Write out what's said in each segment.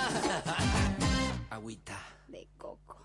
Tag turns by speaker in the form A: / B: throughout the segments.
A: Agüita.
B: De coco.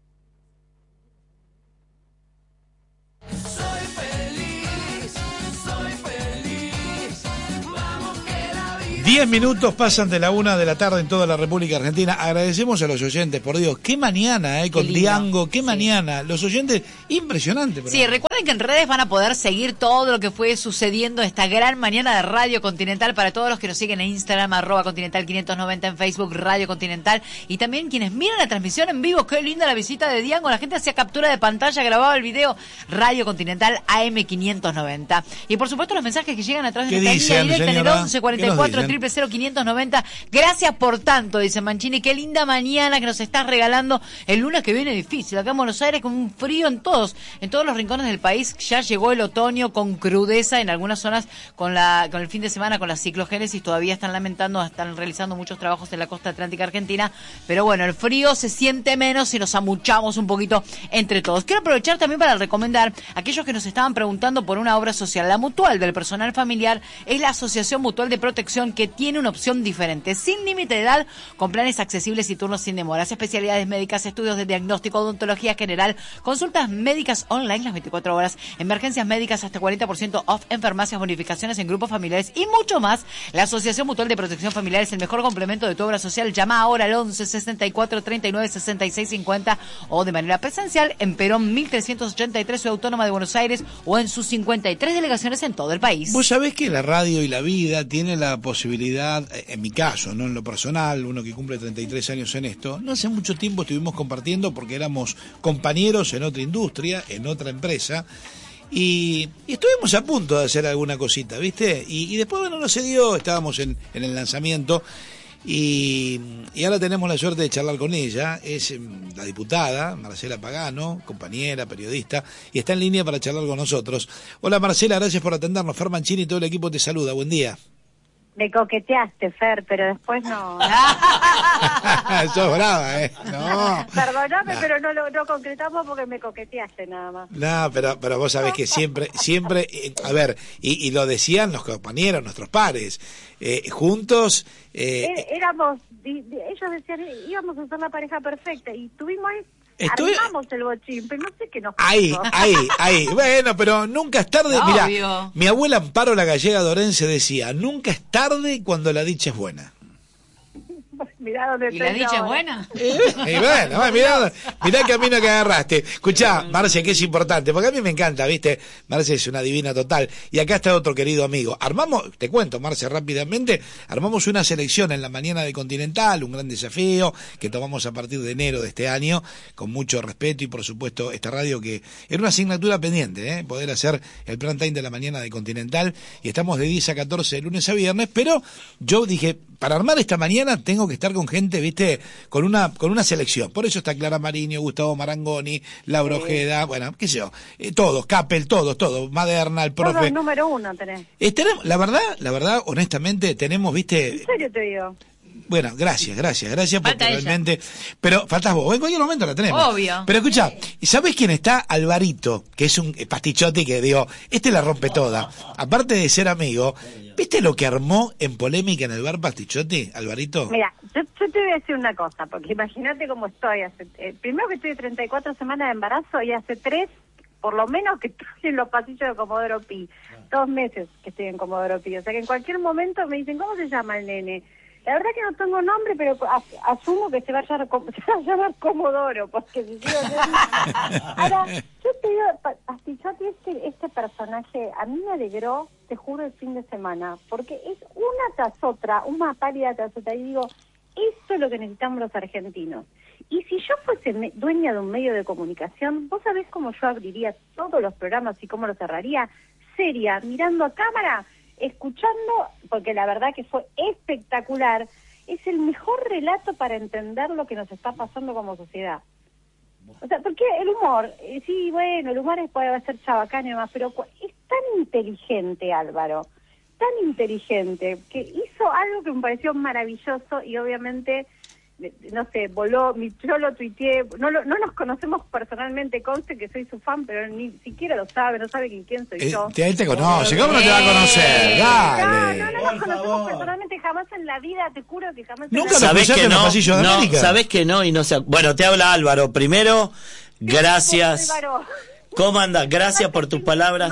A: Soy feliz, soy feliz. Vamos que la vida...
C: 10 minutos pasan de la 1 de la tarde en toda la República Argentina. Agradecemos a los oyentes, por Dios. Qué mañana, con
B: lindo.
C: Diango, qué
B: Sí.
C: mañana. Los oyentes, impresionante.
B: Sí, recuerden que en redes van a poder seguir todo lo que fue sucediendo esta gran mañana de Radio Continental para todos los que nos siguen en Instagram, @Continental590, en Facebook, Radio Continental, y también quienes miran la transmisión en vivo. Qué linda la visita de Diango, la gente hacía captura de pantalla, grababa el video, Radio Continental AM590. Y por supuesto los mensajes que llegan a través de
C: ¿Qué
B: nuestra línea
C: dicen,
B: directa en el
C: señora?
B: 11 44
C: ¿Qué nos
B: 00590. Gracias por tanto, dice Mancini, qué linda mañana que nos estás regalando. El lunes que viene difícil, acá en Buenos Aires con un frío en todos los rincones del país. Ya llegó el otoño con crudeza en algunas zonas, con el fin de semana, con la ciclogénesis. Todavía están realizando muchos trabajos en la costa atlántica argentina, pero bueno, el frío se siente menos y nos amuchamos un poquito entre todos. Quiero aprovechar también para recomendar a aquellos que nos estaban preguntando por una obra social. La Mutual del Personal Familiar es la asociación mutual de protección que tiene una opción diferente, sin límite de edad, con planes accesibles y turnos sin demoras, especialidades médicas, estudios de diagnóstico, odontología general, consultas médicas online las 24 horas, emergencias médicas hasta 40% off en farmacias, bonificaciones en grupos familiares y mucho más. La Asociación Mutual de Protección Familiar es el mejor complemento de tu obra social. Llama ahora al 11 64 39 66 50 o de manera presencial en Perón 1383, Ciudad Autónoma de Buenos Aires, o en sus 53 delegaciones en todo el país.
C: Vos sabés que la radio y la vida tiene la posibilidad, en mi caso, no en lo personal, uno que cumple 33 años en esto, no hace mucho tiempo estuvimos compartiendo porque éramos compañeros en otra industria, en otra empresa, y estuvimos a punto de hacer alguna cosita, ¿viste? Y después, bueno, no se dio, estábamos en el lanzamiento, y ahora tenemos la suerte de charlar con ella. Es la diputada Marcela Pagano, compañera, periodista, y está en línea para charlar con nosotros. Hola Marcela, gracias por atendernos. Fer Mancini y todo el equipo te saluda, buen día.
D: Me coqueteaste, Fer, pero después no.
C: Sos brava, No.
D: Perdóname, pero no concretamos porque me coqueteaste nada más.
C: No, pero vos sabés que siempre, a ver, y lo decían los compañeros, nuestros pares, juntos.
D: Éramos, ellos decían, íbamos a ser la pareja perfecta, y tuvimos armamos el bochín, pero no sé qué nos pasó.
C: Ahí. Bueno, pero nunca es tarde. Mirá, mi abuela Amparo la Gallega Dorense decía, nunca es tarde cuando la dicha es buena.
D: Mirá dónde
B: ¿Y la dicha es buena?
C: Y bueno, mirá el camino que agarraste. Escuchá, Marce, que es importante, porque a mí me encanta, ¿viste? Marce es una divina total. Y acá está otro querido amigo. Te cuento, Marce, rápidamente, armamos una selección en la mañana de Continental, un gran desafío que tomamos a partir de enero de este año, con mucho respeto, y por supuesto esta radio que era una asignatura pendiente, poder hacer el prime time de la mañana de Continental, y estamos de 10 a 14 de lunes a viernes, pero yo dije, para armar esta mañana tengo que estar con gente, ¿viste? Con una selección. Por eso está Clara Mariño, Gustavo Marangoni, Laura Ojeda, bueno, qué sé yo, todos, Capel, todos, Maderna, el profe.
D: Todos número uno tenés.
C: Tenemos, la verdad, honestamente, tenemos, ¿viste?
D: ¿En serio te digo?
C: Bueno, gracias, porque
B: Falta
C: realmente...
B: ella.
C: Pero faltas vos, en cualquier momento la tenemos.
B: Obvio.
C: Pero escucha, ¿sabés quién está? Alvarito, que es un pastichote que digo, la rompe toda. Aparte de ser amigo, ¿viste lo que armó en polémica en el bar Pastichotti, Alvarito?
D: Mira, yo te voy a decir una cosa, porque imagínate cómo estoy. Primero que estoy de 34 semanas de embarazo, y hace 3, por lo menos, que estoy en los pasillos de Comodoro Pi. 2 meses que estoy en Comodoro Pi. O sea que en cualquier momento me dicen, ¿cómo se llama el nene? La verdad que no tengo nombre, pero asumo que se va a llamar Comodoro, porque si sigo Ahora, yo te digo, Pastichotti, este personaje, a mí me alegró, te juro, el fin de semana, porque es una tras otra, una pálida tras otra, y digo, eso es lo que necesitamos los argentinos. Y si yo fuese dueña de un medio de comunicación, ¿vos sabés cómo yo abriría todos los programas y cómo los cerraría? Seria, mirando a cámara, escuchando, porque la verdad que fue espectacular. Es el mejor relato para entender lo que nos está pasando como sociedad. O sea, porque el humor, sí, bueno, el humor puede ser chabacán y demás, pero es tan inteligente, Álvaro, tan inteligente, que hizo algo que me pareció maravilloso, y obviamente no sé, voló, yo lo tuiteé, no nos conocemos personalmente, conste que soy su fan, pero ni siquiera lo sabe, no sabe quién soy yo.
C: Él te conoce, ¿cómo no te va a conocer? Dale.
D: No nos conocemos personalmente jamás en la vida, te juro que jamás.
C: Nunca
D: en la vida.
C: ¿Sabés que no?
E: No, sabés que no y no sé. Bueno, te habla Álvaro. Primero, gracias.
D: Álvaro.
E: ¿Cómo andas? Gracias por tus palabras.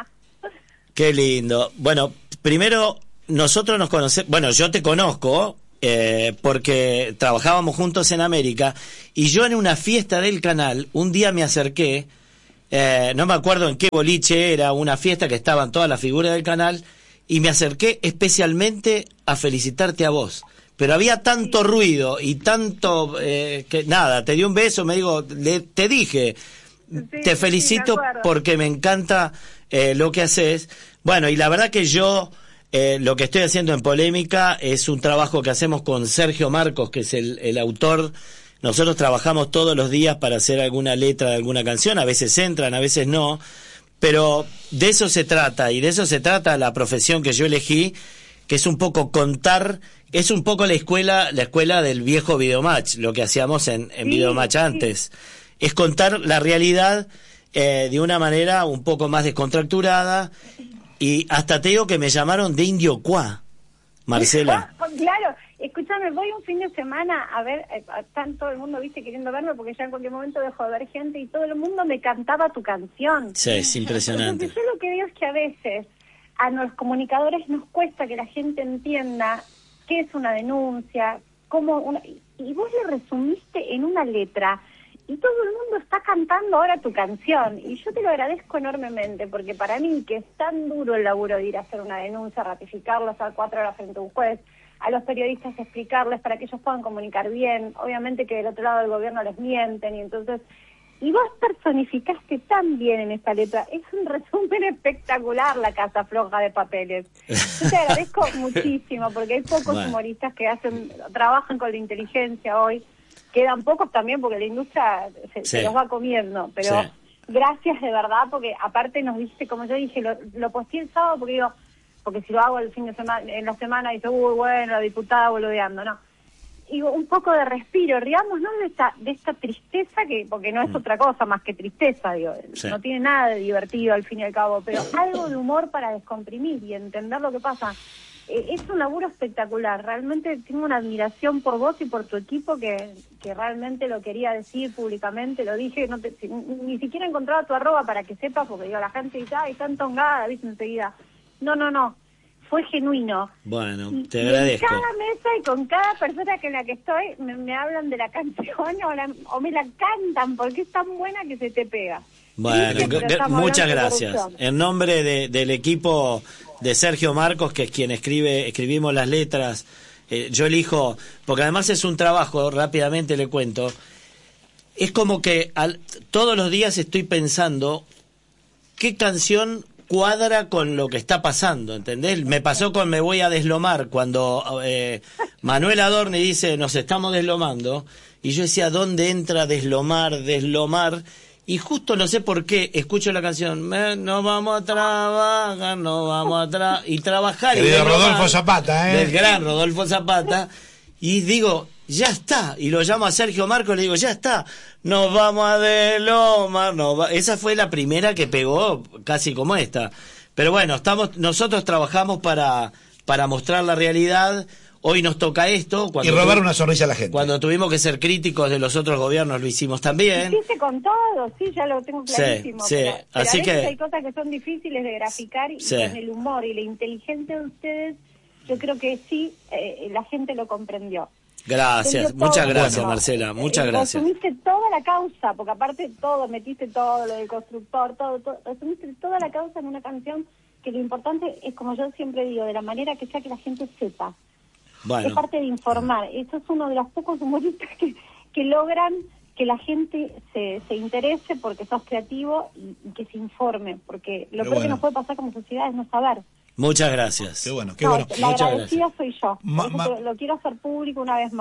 E: Qué lindo. Bueno, primero, nosotros nos conocemos. Bueno, yo te conozco porque trabajábamos juntos en América y yo en una fiesta del canal, un día me acerqué, no me acuerdo en qué boliche era, una fiesta que estaban todas las figuras del canal y me acerqué especialmente a felicitarte a vos. Pero había tanto ruido y tanto que nada, te di un beso, te dije, te felicito porque me encanta lo que haces. Bueno, y la verdad que yo lo que estoy haciendo en Polémica es un trabajo que hacemos con Sergio Marcos, que es el autor. Nosotros trabajamos todos los días para hacer alguna letra de alguna canción, a veces entran, a veces no, pero de eso se trata, y de eso se trata la profesión que yo elegí, que es un poco contar. Es un poco la escuela del viejo Videomatch, lo que hacíamos en Videomatch antes. Es contar la realidad de una manera un poco más descontracturada, y hasta te digo que me llamaron de Indio Cuá, Marcela.
D: Claro, escúchame, voy un fin de semana a ver, están todo el mundo, viste, queriendo verme, porque ya en cualquier momento dejo de ver gente y todo el mundo me cantaba tu canción.
E: Sí, es impresionante.
D: Entonces yo lo que digo es que a veces a los comunicadores nos cuesta que la gente entienda qué es una denuncia, y vos lo resumiste en una letra, y todo el mundo está cantando ahora tu canción, y yo te lo agradezco enormemente, porque para mí, que es tan duro el laburo de ir a hacer una denuncia, ratificarlo, estar 4 horas frente a un juez, a los periodistas explicarles para que ellos puedan comunicar bien, obviamente que del otro lado del gobierno les mienten, y entonces... Y vos personificaste tan bien en esta letra. Es un resumen espectacular, La Casa Floja de Papeles. Yo te agradezco muchísimo, porque hay pocos humoristas que trabajan con la inteligencia hoy. Quedan pocos también, porque la industria se los va comiendo. Pero gracias de verdad, porque aparte nos diste, como yo dije, lo posteé el sábado, porque si lo hago el fin de semana, en la semana, dice, bueno, la diputada boludeando, no. Y un poco de respiro, riamos, ¿no? De esta tristeza, porque no es otra cosa más que tristeza, digo, no tiene nada de divertido al fin y al cabo, pero algo de humor para descomprimir y entender lo que pasa. Es un laburo espectacular, realmente tengo una admiración por vos y por tu equipo que realmente lo quería decir públicamente, lo dije, ni siquiera encontraba tu arroba para que sepas, porque digo, la gente dice, ay, está entongada, viste, enseguida. No. Fue genuino.
E: Bueno, te agradezco.
D: En cada mesa y con cada persona con la que estoy me hablan de la canción o me la cantan porque es tan buena que se te pega.
E: Bueno, muchas gracias. En nombre del equipo de Sergio Marcos, que es quien escribimos las letras, yo elijo, porque además es un trabajo, rápidamente le cuento, es como que todos los días estoy pensando qué canción cuadra con lo que está pasando, ¿entendés? Me pasó con Me Voy a Deslomar, cuando Manuel Adorni dice, nos estamos deslomando, y yo decía, ¿dónde entra deslomar? Y justo no sé por qué, escucho la canción, nos vamos a trabajar, y trabajar.
C: Querido Rodolfo Zapata,
E: del gran Rodolfo Zapata, y digo, ya está, y lo llamo a Sergio Marcos, le digo, ya está, nos vamos a deslomar, esa fue la primera que pegó, casi como esta. Pero bueno, nosotros trabajamos para mostrar la realidad. Hoy nos toca esto.
C: Y robar una sonrisa a la gente.
E: Cuando tuvimos que ser críticos de los otros gobiernos, lo hicimos también.
D: Hiciste con todo, sí, ya lo tengo clarísimo.
E: Sí,
D: pero
E: así
D: a veces
E: que
D: hay cosas que son difíciles de graficar, y con el humor y la inteligencia de ustedes, yo creo que sí, la gente lo comprendió.
E: Gracias, muchas gracias, Marcela, muchas gracias.
D: Resumiste toda la causa, porque aparte metiste todo lo del constructor, todo, resumiste toda la causa en una canción, que lo importante es, como yo siempre digo, de la manera que sea, que la gente sepa.
E: Bueno.
D: Es parte de informar. Eso es uno de los pocos humoristas que logran que la gente se interese porque sos creativo y que se informe, porque lo peor que nos puede pasar como sociedad es no saber.
E: Muchas gracias.
C: Qué bueno.
D: La agradecida soy yo. Lo quiero hacer público una vez más.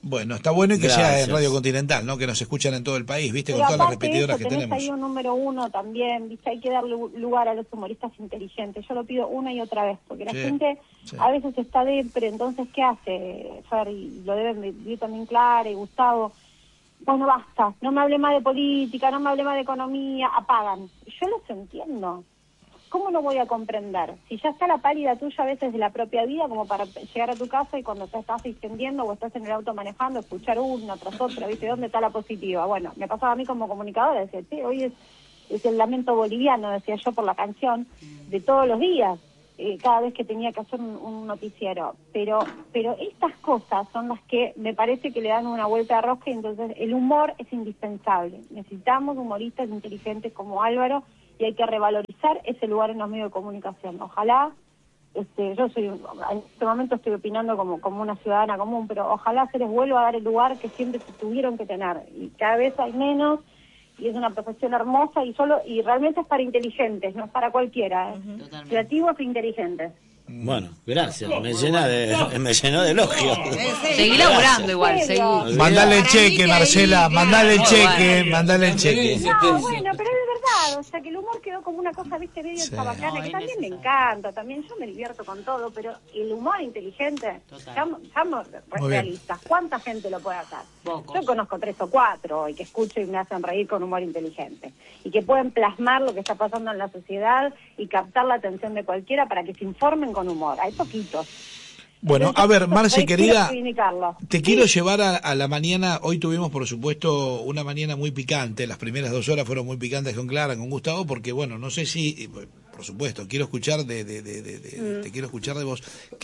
C: Bueno, está bueno y que sea
E: Gracias.
C: en Radio Continental, ¿no? Que nos escuchan en todo el país, ¿viste?
D: Pero
C: Con todas las
D: aparte de
C: repetidoras
D: eso,
C: que
D: tenés
C: tenemos.
D: ahí un número 1 también, ¿viste? Hay que darle lugar a los humoristas inteligentes. Yo lo pido una y otra vez, porque la
C: Sí,
D: gente
C: sí.
D: a veces está depre, entonces, ¿qué hace, Fer? Y lo deben vivir también Clara y Gustavo. Bueno, basta, no me hable más de política, no me hable más de economía, apagan. Yo los entiendo. ¿Cómo no voy a comprender? Si ya está la pálida tuya a veces de la propia vida, como para llegar a tu casa y cuando te estás extendiendo o estás en el auto manejando, escuchar una tras otra, ¿viste? ¿Dónde está la positiva? Bueno, me pasaba a mí como comunicadora, decía, sí, hoy es el lamento boliviano, decía yo por la canción, de todos los días, cada vez que tenía que hacer un noticiero. Pero estas cosas son las que me parece que le dan una vuelta de rosca y entonces el humor es indispensable. Necesitamos humoristas inteligentes como Álvaro, y hay que revalorizar ese lugar en los medios de comunicación. Ojalá, yo soy, en este momento estoy opinando como una ciudadana común, pero ojalá se les vuelva a dar el lugar que siempre se tuvieron que tener. Y cada vez hay menos, y es una profesión hermosa, y realmente es para inteligentes, no es para cualquiera,
B: Totalmente.
D: creativos e inteligentes.
E: Bueno, gracias. Me llenó de elogios.
B: Seguí laburando igual, seguí.
C: Mandale el
F: Para
C: cheque,
F: mí que
C: Marcela,
F: ahí-
C: mandale el
B: No,
C: cheque,
B: bueno.
C: mandale el cheque.
D: No, bueno, pero es verdad, o sea que el humor quedó como una cosa, viste, medio
C: Sí.
D: chabacana,
B: No,
D: que también me
B: innecesario.
D: encanta, también yo me divierto con todo, pero el humor inteligente,
B: Total.
D: seamos
C: Muy bien.
D: realistas, ¿cuánta gente lo puede hacer?
B: Pocos.
D: Yo conozco 3 o 4 y que escucho y me hacen reír con humor inteligente, y que pueden plasmar lo que está pasando en la sociedad y captar la atención de cualquiera para que se informen con humor, hay poquitos.
C: Bueno,
D: Entonces,
C: a ver, Marce,
D: quiero
C: querida,
D: reivindicarlo.
C: te quiero llevar a la mañana. Hoy tuvimos, por supuesto, una mañana muy picante. Las primeras 2 horas fueron muy picantes con Clara, con Gustavo, porque, bueno, no sé si, por supuesto, quiero escuchar te quiero escuchar de vos.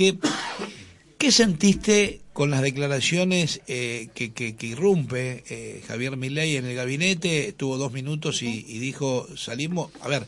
C: ¿Qué sentiste con las declaraciones que irrumpe Javier Milei en el gabinete? Tuvo 2 minutos y dijo, salimos, a ver,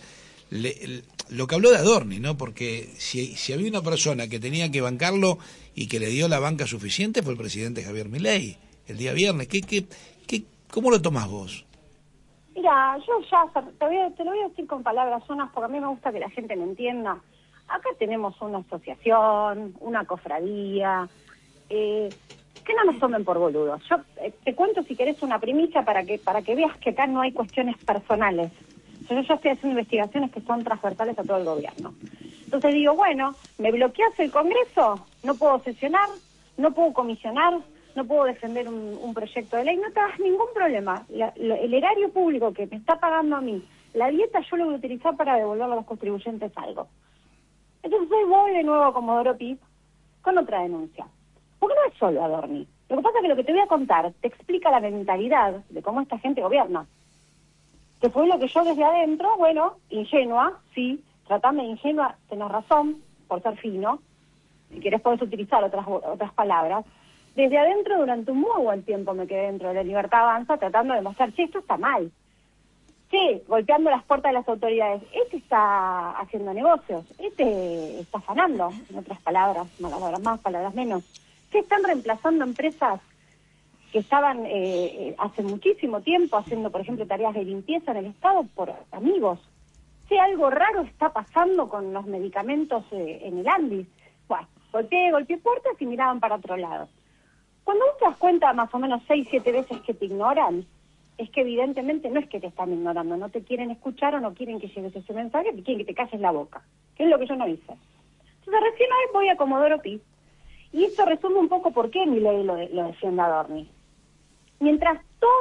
C: lo que habló de Adorni, ¿no? Porque si había una persona que tenía que bancarlo y que le dio la banca suficiente fue el presidente Javier Milei el día viernes. ¿Cómo lo tomás vos?
D: Mira, yo ya te lo voy a decir con palabras sonas porque a mí me gusta que la gente me entienda. Acá tenemos una asociación, una cofradía, que no nos tomen por boludos. Yo te cuento si querés una primicia para que veas que acá no hay cuestiones personales. Yo ya estoy haciendo investigaciones que son transversales a todo el gobierno. Entonces digo, bueno, ¿me bloqueas el Congreso? No puedo sesionar, no puedo comisionar, no puedo defender un proyecto de ley, no te hagas ningún problema. El erario público que me está pagando a mí, la dieta yo lo voy a utilizar para devolverle a los contribuyentes algo. Entonces hoy voy de nuevo a Comodoro Pi con otra denuncia. Porque no es solo Adorni. Lo que pasa es que lo que te voy a contar te explica la mentalidad de cómo esta gente gobierna. Que fue lo que yo desde adentro, bueno, ingenua, sí, tratame de ingenua, tenés razón, por ser fino, si querés podés utilizar otras palabras. Desde adentro durante un muy buen tiempo me quedé dentro de la Libertad Avanza tratando de mostrar, sí, esto está mal. Sí, golpeando las puertas de las autoridades. Este está haciendo negocios, este está afanando, en otras palabras más, palabras menos. Se están reemplazando empresas que estaban hace muchísimo tiempo haciendo, por ejemplo, tareas de limpieza en el Estado por amigos. Si algo raro está pasando con los medicamentos en el Andis. Bueno, golpeé puertas y miraban para otro lado. Cuando vos te das cuenta más o menos 6, 7 veces que te ignoran, es que evidentemente no es que te están ignorando, no te quieren escuchar o no quieren que lleves ese mensaje, te quieren que te calles la boca, que es lo que yo no hice. Entonces recién hoy voy a Comodoro Pi, y esto resume un poco por qué Milei lo defiende a Adorni. Mientras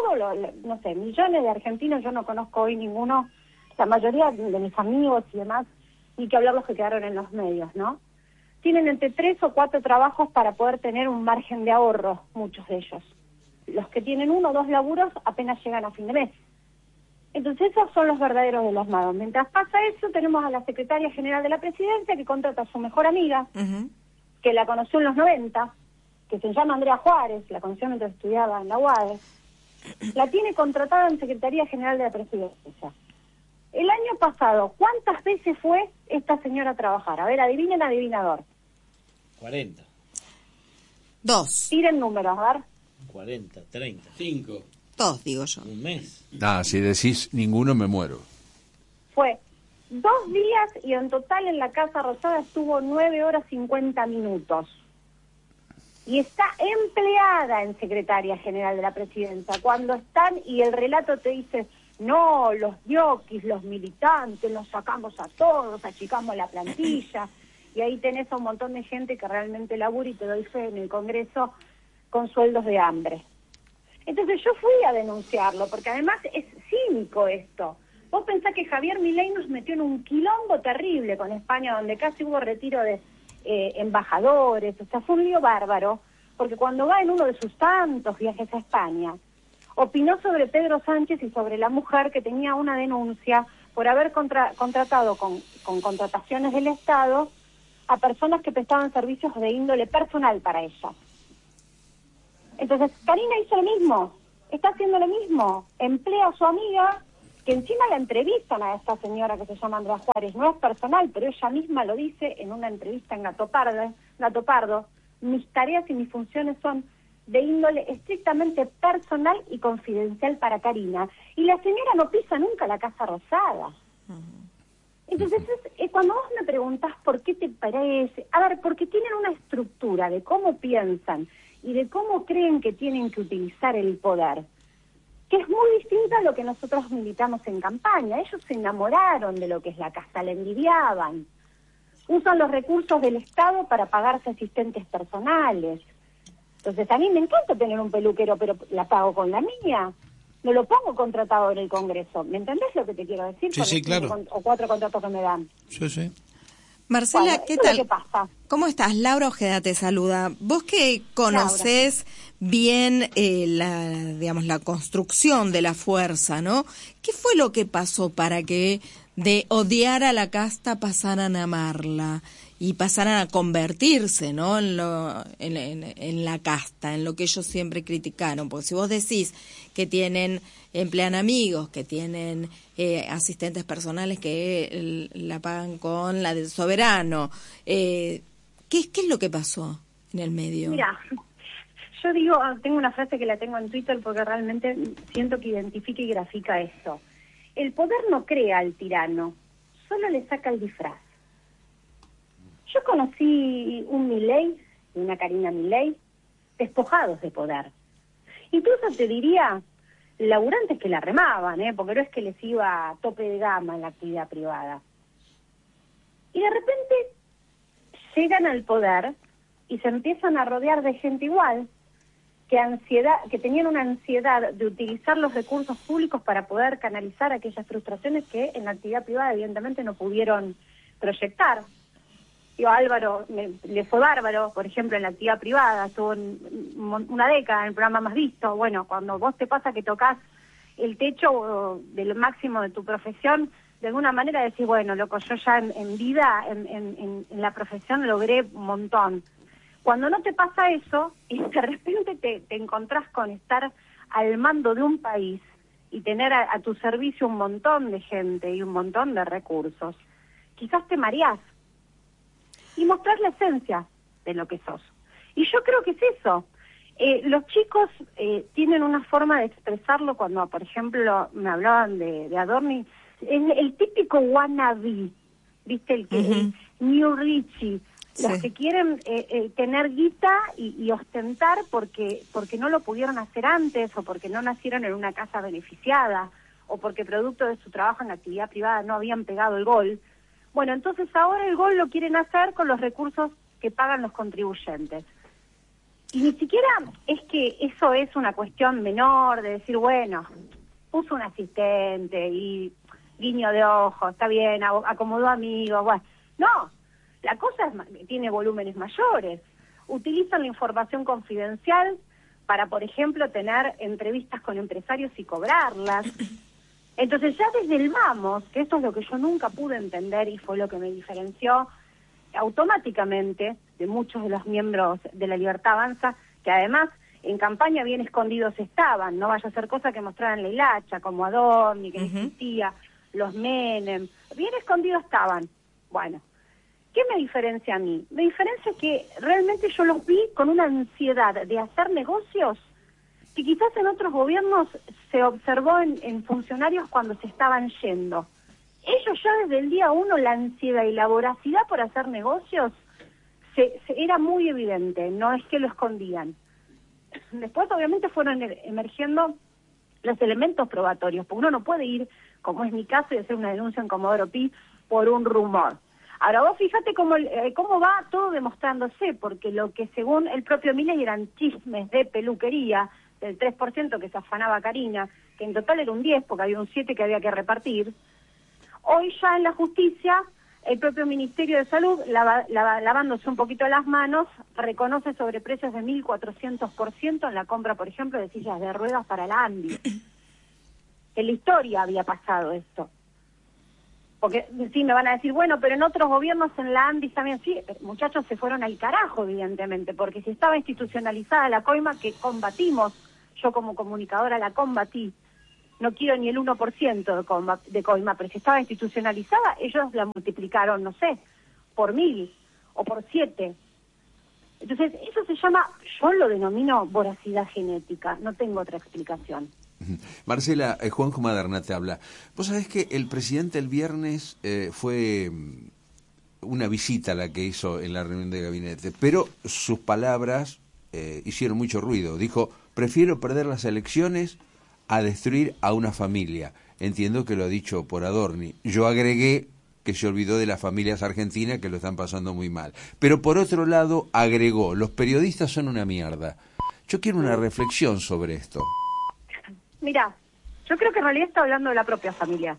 D: no sé, millones de argentinos, yo no conozco hoy ninguno, la mayoría de mis amigos y demás, ni que hablar los que quedaron en los medios, ¿no? Tienen entre 3 o 4 trabajos para poder tener un margen de ahorro, muchos de ellos. Los que tienen 1 o 2 laburos apenas llegan a fin de mes. Entonces esos son los verdaderos de los magos. Mientras pasa eso, tenemos a la secretaria general de la presidencia que contrata a su mejor amiga, que la conoció en los 90, que se llama Andrea Juárez, la conoció mientras estudiaba en la UADE, la tiene contratada en Secretaría General de la Presidencia. El año pasado, ¿cuántas veces fue esta señora a trabajar? A ver, adivinen, adivinador.
E: 40,
F: 2,
D: Tiren números, a ver.
E: 40, 30,
G: 5.
F: 2 digo yo.
E: un mes.
G: Si decís ninguno me muero.
D: Fue 2 días y en total en la Casa Rosada estuvo 9 horas 50 minutos. y está empleada en Secretaría General de la Presidencia, cuando están y el relato te dice, no, los diokis, los militantes, los sacamos a todos, achicamos la plantilla, y ahí tenés a un montón de gente que realmente labura, y te doy fe, en el Congreso, con sueldos de hambre. Entonces yo fui a denunciarlo, porque además es cínico esto. Vos pensás que Javier Milei nos metió en un quilombo terrible con España, donde casi hubo retiro de embajadores, o sea, fue un lío bárbaro, porque cuando va en uno de sus tantos viajes a España, opinó sobre Pedro Sánchez y sobre la mujer que tenía una denuncia por haber contratado con contrataciones del Estado a personas que prestaban servicios de índole personal para ella. Entonces, Karina hizo lo mismo, está haciendo lo mismo, emplea a su amiga, que encima la entrevistan a esta señora que se llama Andrea Juárez, no es personal, pero ella misma lo dice en una entrevista en Gato Pardo, mis tareas y mis funciones son de índole estrictamente personal y confidencial para Karina, y la señora no pisa nunca la Casa Rosada. Entonces, cuando vos me preguntás por qué te parece, a ver, porque tienen una estructura de cómo piensan y de cómo creen que tienen que utilizar el poder, que es muy distinta a lo que nosotros militamos en campaña. Ellos se enamoraron de lo que es la casta, la envidiaban. Usan los recursos del Estado para pagarse asistentes personales. Entonces, a mí me encanta tener un peluquero, pero la pago con la mía. No lo pongo contratado en el Congreso. ¿Me entendés lo que te quiero decir?
C: Sí, sí, claro.
D: O 4 contratos que me dan.
C: Sí, sí.
F: Marcela,
D: Bueno,
F: ¿qué
D: eso es
F: tal?
D: lo que pasa.
F: ¿Cómo estás? Laura Ojeda te saluda. Vos que conocés bien la construcción de la fuerza, ¿no? ¿Qué fue lo que pasó para que de odiar a la casta pasaran a amarla y pasaran a convertirse, ¿no? en la casta, en lo que ellos siempre criticaron? Porque si vos decís que emplean amigos, que tienen asistentes personales que la pagan con la del soberano, ¿qué es lo que pasó en el medio?
D: Mira, yo digo, tengo una frase que la tengo en Twitter porque realmente siento que identifica y grafica esto. El poder no crea al tirano, solo le saca el disfraz. Yo conocí un Milei y una Karina Milei despojados de poder. Incluso te diría, laburantes que la remaban, porque no es que les iba a tope de gama en la actividad privada. Y de repente llegan al poder y se empiezan a rodear de gente igual, que tenían una ansiedad de utilizar los recursos públicos para poder canalizar aquellas frustraciones que en la actividad privada evidentemente no pudieron proyectar. Álvaro le fue bárbaro, por ejemplo, en la actividad privada, estuvo una década en el programa Más Visto. Bueno, cuando vos te pasa que tocas el techo del máximo de tu profesión, de alguna manera decís, bueno, loco, yo ya en vida, en la profesión logré un montón. Cuando no te pasa eso, y de repente te encontrás con estar al mando de un país y tener a tu servicio un montón de gente y un montón de recursos, quizás te mareás. Y mostrar la esencia de lo que sos. Y yo creo que es eso. Los chicos tienen una forma de expresarlo cuando, por ejemplo, me hablaban de Adorni, el típico wannabe, ¿viste? El New Richie, los que quieren tener guita y ostentar porque no lo pudieron hacer antes, o porque no nacieron en una casa beneficiada, o porque producto de su trabajo en la actividad privada no habían pegado el gol. Bueno, entonces ahora el gol lo quieren hacer con los recursos que pagan los contribuyentes. Y ni siquiera es que eso es una cuestión menor de decir, bueno, puso un asistente y guiño de ojo, está bien, acomodó amigos, bueno. No, la cosa tiene volúmenes mayores. Utilizan la información confidencial para, por ejemplo, tener entrevistas con empresarios y cobrarlas. Entonces ya desde el vamos, que esto es lo que yo nunca pude entender y fue lo que me diferenció automáticamente de muchos de los miembros de La Libertad Avanza, que además en campaña bien escondidos estaban, no vaya a ser cosa que mostraran la hilacha, como Adorni, que existía, los Menem, bien escondidos estaban. Bueno, ¿qué me diferencia a mí? Me diferencia que realmente yo los vi con una ansiedad de hacer negocios que quizás en otros gobiernos se observó en funcionarios cuando se estaban yendo. Ellos ya desde el día 1, la ansiedad y la voracidad por hacer negocios era muy evidente, no es que lo escondían. Después obviamente fueron emergiendo los elementos probatorios, porque uno no puede ir, como es mi caso, y hacer una denuncia en Comodoro Pi por un rumor. Ahora vos fíjate cómo va todo demostrándose, porque lo que según el propio Milei eran chismes de peluquería, del 3% que se afanaba Karina, que en total era un 10, porque había un 7 que había que repartir. Hoy ya en la justicia, el propio Ministerio de Salud, lavándose un poquito las manos, reconoce sobreprecios de 1.400% en la compra, por ejemplo, de sillas de ruedas para la ANDI. En la historia había pasado esto. Porque sí, me van a decir, bueno, pero en otros gobiernos en la ANDI también, sí, muchachos, se fueron al carajo, evidentemente, porque si estaba institucionalizada la coima, que combatimos, yo como comunicadora la combatí, no quiero ni el 1% de coima, pero si estaba institucionalizada, ellos la multiplicaron, no sé, por 1.000 o por 7. Entonces, eso se llama, yo lo denomino voracidad genética, no tengo otra explicación.
G: Marcela, Juanjo Maderna te habla. Vos sabés que el presidente el viernes fue una visita la que hizo en la reunión de gabinete, pero sus palabras hicieron mucho ruido. Dijo, prefiero perder las elecciones a destruir a una familia. Entiendo que lo ha dicho por Adorni. Yo agregué que se olvidó de las familias argentinas que lo están pasando muy mal. Pero por otro lado agregó, los periodistas son una mierda. Yo quiero una reflexión sobre esto.
D: Mira, yo creo que en realidad está hablando de la propia familia.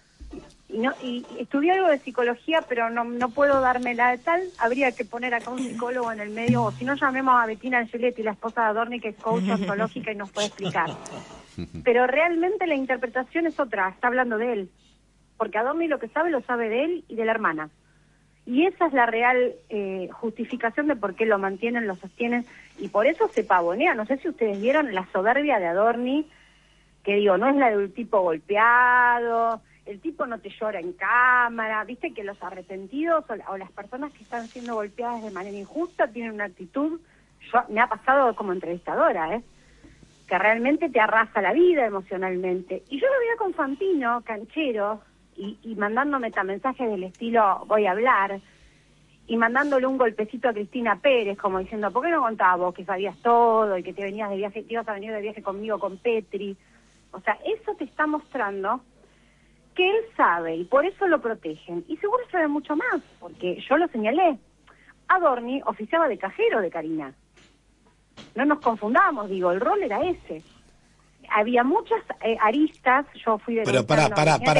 D: Y estudié algo de psicología, pero no puedo dármela de tal. Habría que poner acá un psicólogo en el medio, o si no llamemos a Bettina Angeletti, la esposa de Adorni, que es coach ontológica y nos puede explicar. Pero realmente la interpretación es otra, está hablando de él. Porque Adorni lo que sabe, lo sabe de él y de la hermana. Y esa es la real justificación de por qué lo mantienen, lo sostienen, y por eso se pavonea. No sé si ustedes vieron la soberbia de Adorni, que digo, no es la de un tipo golpeado, el tipo no te llora en cámara, viste que los arrepentidos o las personas que están siendo golpeadas de manera injusta tienen una actitud, me ha pasado como entrevistadora, que realmente te arrasa la vida emocionalmente. Y yo lo veía con Fantino, canchero, y mandando metamensajes del estilo, voy a hablar, y mandándole un golpecito a Cristina Pérez, como diciendo, ¿por qué no contabas vos que sabías todo y que te venías de viaje, te ibas a venir de viaje conmigo, con Petri? O sea, eso te está mostrando que él sabe y por eso lo protegen. Y seguro sabe mucho más, porque yo lo señalé. Adorni oficiaba de cajero de Karina. No nos confundamos, digo, el rol era ese. Había muchas aristas, yo fui de...
C: Pero pará,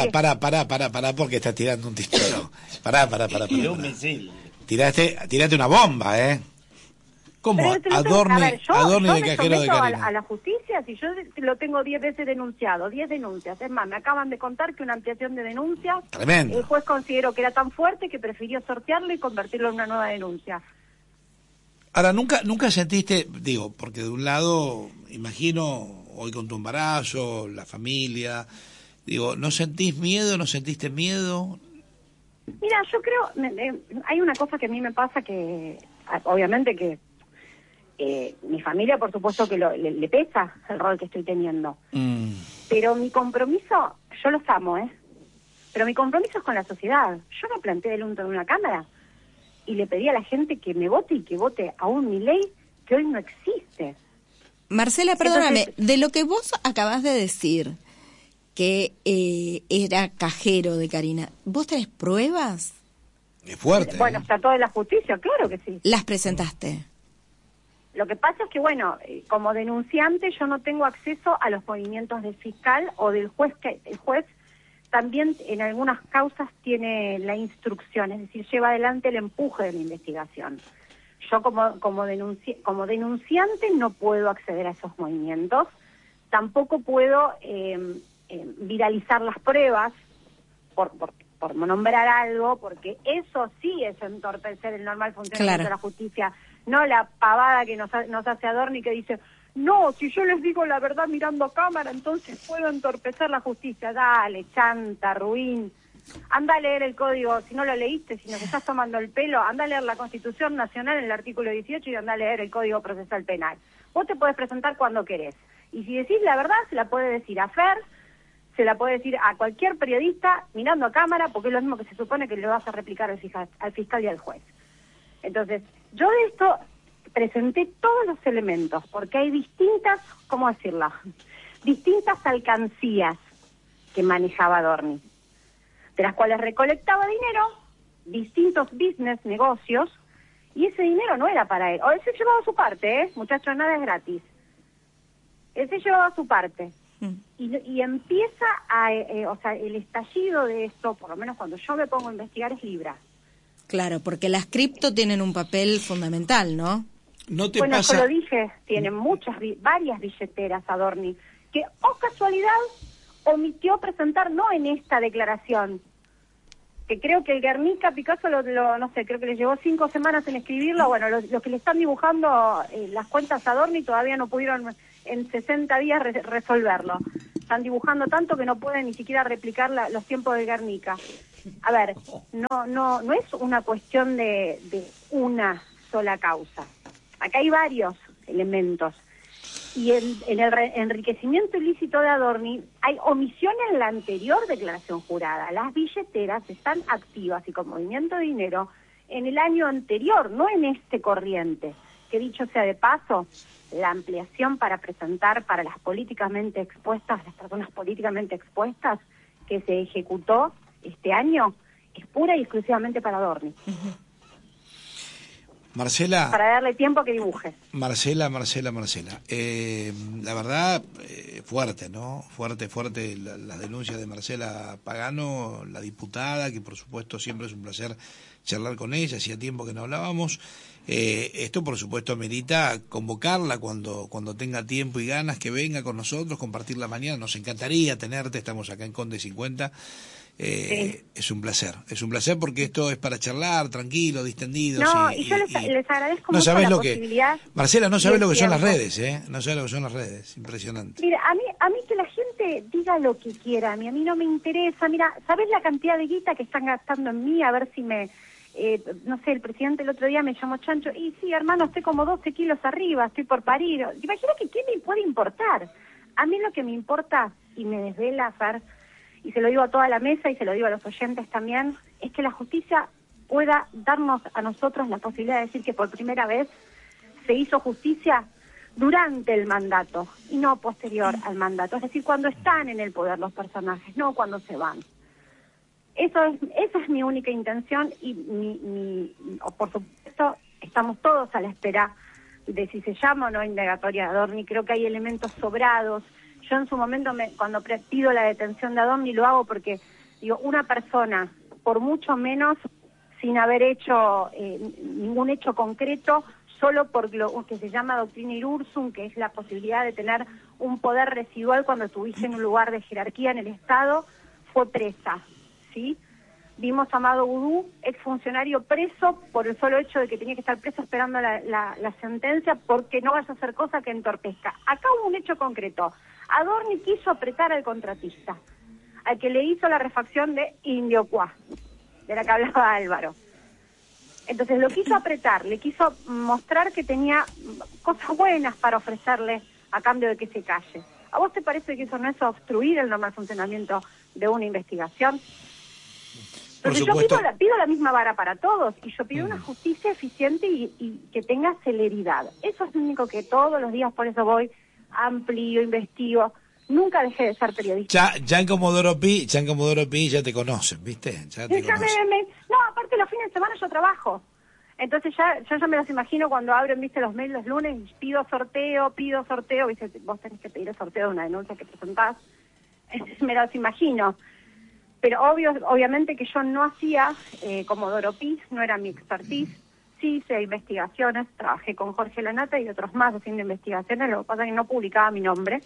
C: porque estás tirando un disparo. Pará.
E: Un misil.
C: Tiraste una bomba, ¿eh? ¿Cómo? Adorni de cajero de Karina.
D: A la justicia, si yo lo tengo 10 veces denunciado, 10 denuncias. Es más, me acaban de contar que una ampliación de denuncia,
C: tremendo.
D: El juez consideró que era tan fuerte que prefirió sortearlo y convertirlo en una nueva denuncia.
C: Ahora, nunca sentiste, digo, porque de un lado, imagino, hoy con tu embarazo, la familia, digo, ¿no sentís miedo, no sentiste miedo?
D: Mira, yo creo, hay una cosa que a mí me pasa que, obviamente que, mi familia, por supuesto que le pesa el rol que estoy teniendo. Pero mi compromiso, yo los amo, pero mi compromiso es con la sociedad. Yo me planté delante de una cámara y le pedí a la gente que me vote y que vote a un Milei que hoy no existe.
F: Marcela, perdóname, de lo que vos acabás de decir, que era cajero de Karina, ¿vos tenés pruebas?
C: Es fuerte.
D: Bueno, está todo en la justicia, claro que sí.
F: ¿Las presentaste?
D: Lo que pasa es que, bueno, como denunciante yo no tengo acceso a los movimientos del fiscal o del juez, que el juez también en algunas causas tiene la instrucción, es decir, lleva adelante el empuje de la investigación. Yo como denunciante no puedo acceder a esos movimientos, tampoco puedo viralizar las pruebas por nombrar algo, porque eso sí es entorpecer el normal funcionamiento de la justicia, no la pavada que nos hace Adorni, que dice, no, si yo les digo la verdad mirando a cámara, entonces puedo entorpecer la justicia. Dale, chanta, ruin. Anda a leer el código, si no lo leíste, si nos estás tomando el pelo, anda a leer la Constitución Nacional en el artículo 18 y anda a leer el Código Procesal Penal. Vos te podés presentar cuando querés. Y si decís la verdad, se la puede decir a Fer, se la puede decir a cualquier periodista mirando a cámara, porque es lo mismo que se supone que le vas a replicar al fiscal y al juez. Entonces, Yo de esto presenté todos los elementos, porque hay distintas, ¿cómo decirlo? Distintas alcancías que manejaba Adorni, de las cuales recolectaba dinero, distintos business, negocios, y ese dinero no era para él. O él se llevaba su parte, muchachos, nada es gratis. Él se llevaba su parte. Y empieza o sea, el estallido de esto, por lo menos cuando yo me pongo a investigar, es Libra.
F: Claro, porque las cripto tienen un papel fundamental, ¿no?
C: ¿No te
D: Bueno,
C: pasa?
D: yo lo dije, tiene varias billeteras Adorni, que, casualidad, omitió presentar, no en esta declaración, que creo que el Guernica, Picasso, no sé, creo que le llevó 5 semanas en escribirlo. Bueno, los que le están dibujando las cuentas a Adorni todavía no pudieron en 60 días resolverlo. Están dibujando tanto que no pueden ni siquiera replicar los tiempos del Guernica. A ver, no es una cuestión de una sola causa. Acá hay varios elementos. Y en el enriquecimiento ilícito de Adorni hay omisión en la anterior declaración jurada. Las billeteras están activas y con movimiento de dinero en el año anterior, no en este corriente. Que dicho sea de paso, la ampliación para presentar para las políticamente expuestas, las personas políticamente expuestas, que se ejecutó este año, es pura y exclusivamente para Adorni.
C: Marcela.
D: Para darle tiempo a que dibuje.
C: Marcela. La verdad, fuerte, ¿no? Fuerte las denuncias de Marcela Pagano, la diputada, que por supuesto siempre es un placer charlar con ella, hacía tiempo que no hablábamos. Esto por supuesto merita convocarla cuando tenga tiempo y ganas, que venga con nosotros, compartir la mañana. Nos encantaría tenerte, estamos acá en Conde 50.
D: Sí.
C: Es un placer porque esto es para charlar, tranquilo, distendido.
D: No, y yo les agradezco
C: no
D: mucho
C: sabés
D: la
C: lo
D: posibilidad.
C: Marcela, no sabés lo que son las
D: tiempo.
C: redes, no sabés lo que son las redes, impresionante.
D: Mira, a mí que la gente diga lo que quiera, a mí no me interesa. Mira, ¿sabés la cantidad de guita que están gastando en mí? A ver si no sé, el presidente el otro día me llamó chancho, y sí, hermano, estoy como 12 kilos arriba, estoy por parir. Imagina que ¿qué me puede importar? A mí lo que me importa, y me desvela, Fer, y se lo digo a toda la mesa y se lo digo a los oyentes también, es que la justicia pueda darnos a nosotros la posibilidad de decir que por primera vez se hizo justicia durante el mandato y no posterior al mandato, es decir, cuando están en el poder los personajes, no cuando se van. Esa es mi única intención y por supuesto estamos todos a la espera de si se llama o no indagatoria de Adorni. Creo que hay elementos sobrados. Yo en su momento, cuando pido la detención de Adorni, lo hago porque, digo, una persona, por mucho menos, sin haber hecho ningún hecho concreto, solo por lo que se llama doctrina Irursum, que es la posibilidad de tener un poder residual cuando estuviste en un lugar de jerarquía en el Estado, fue presa, ¿sí? Vimos a Amado Vudú, exfuncionario preso por el solo hecho de que tenía que estar preso esperando la sentencia porque no vaya a hacer cosa que entorpezca. Acá hubo un hecho concreto. Adorni quiso apretar al contratista, al que le hizo la refacción de Indiocuá, de la que hablaba Álvaro. Entonces lo quiso apretar, le quiso mostrar que tenía cosas buenas para ofrecerle a cambio de que se calle. ¿A vos te parece que eso no es obstruir el normal funcionamiento de una investigación? Entonces yo pido la misma vara para todos y yo pido una justicia eficiente y que tenga celeridad. Eso es lo único que todos los días, por eso voy, amplío, investigo. Nunca dejé de ser periodista.
C: Ya en Comodoro Pi ya te conocen, ¿viste? Ya te conocen.
D: No, aparte los fines de semana yo trabajo. Entonces yo ya me los imagino cuando abren, viste, los mails los lunes, y pido sorteo, viste, vos tenés que pedir el sorteo de una denuncia que presentás. Me los imagino. Pero obviamente que yo no hacía Comodoro Pi, no era mi expertise. Sí hice investigaciones, trabajé con Jorge Lanata y otros más haciendo investigaciones, lo que pasa es que no publicaba mi nombre.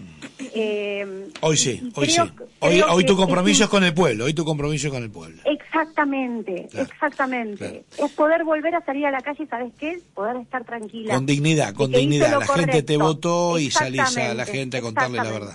C: Hoy sí. Hoy tu compromiso es con el pueblo,
D: Exactamente, claro, exactamente. Claro. Es poder volver a salir a la calle y, ¿sabes qué? Poder estar tranquila.
C: Con dignidad. La gente te votó y salís a la gente a contarle la verdad.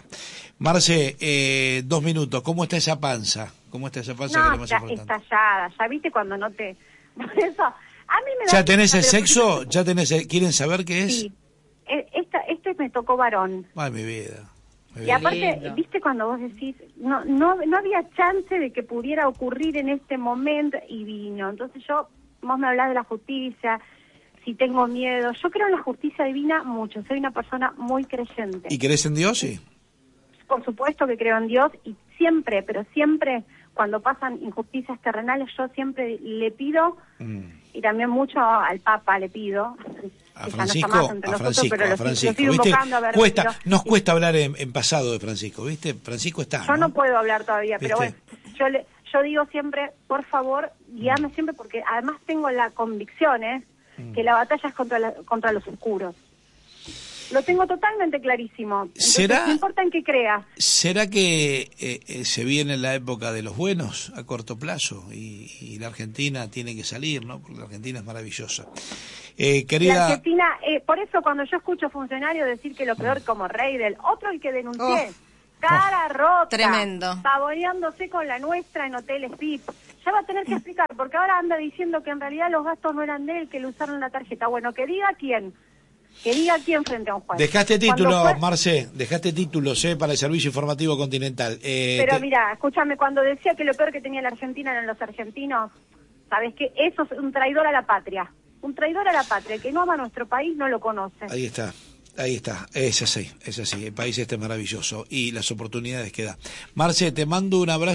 C: Marce, 2 minutos. ¿Cómo está esa panza?
D: No, que está estallada. Ya viste cuando no te... Por eso, a mí me da...
C: ¿Ya tenés el sexo? ¿Ya tenés ¿Quieren saber qué es?
D: Sí. Este me tocó varón.
C: Ay, mi vida.
D: Y aparte, viste cuando vos decís, no había chance de que pudiera ocurrir en este momento y vino. Entonces vos me hablás de la justicia, si tengo miedo. Yo creo en la justicia divina mucho, soy una persona muy creyente.
C: ¿Y crees en Dios? Sí.
D: Por supuesto que creo en Dios y siempre, pero siempre cuando pasan injusticias terrenales yo siempre le pido, y también mucho al Papa le pido,
C: A Francisco,
D: ¿viste?
C: Nos cuesta hablar en pasado de Francisco, ¿viste? Francisco está,
D: Yo no puedo hablar todavía,
C: ¿viste?
D: pero bueno, yo digo siempre, por favor, guíame siempre, porque además tengo la convicción, que la batalla es contra los oscuros. Lo tengo totalmente clarísimo. Entonces, no importa en qué creas.
C: ¿Será que se viene la época de los buenos a corto plazo y la Argentina tiene que salir, ¿no? Porque la Argentina es maravillosa. Querida...
D: La Argentina, por eso cuando yo escucho funcionarios decir que lo peor como Reidel, otro el que denuncié, cara rota,
F: tremendo,
D: pavoneándose con la nuestra en hoteles VIP. Ya va a tener que explicar, porque ahora anda diciendo que en realidad los gastos no eran de él, que le usaron la tarjeta. Bueno, que diga quién. Que diga quién frente a un juez.
C: Dejaste títulos, Marce, dejaste títulos para el Servicio Informativo Continental.
D: Pero mira, escúchame, cuando decía que lo peor que tenía la Argentina eran los argentinos, ¿sabes qué? Eso es un traidor a la patria. Un traidor a la patria. El que no ama a nuestro país no lo conoce.
C: Ahí está. Es así. El país este es maravilloso y las oportunidades que da. Marce, te mando un abrazo.